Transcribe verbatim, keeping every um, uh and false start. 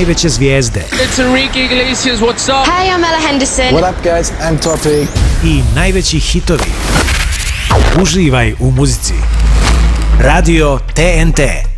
najveće zvijezde. It's Enrique Iglesias, what's up? Hey, I'm Ella Henderson. What up guys, I'm Topic. I najveći hitovi. Uživaj u muzici. Radio T N T.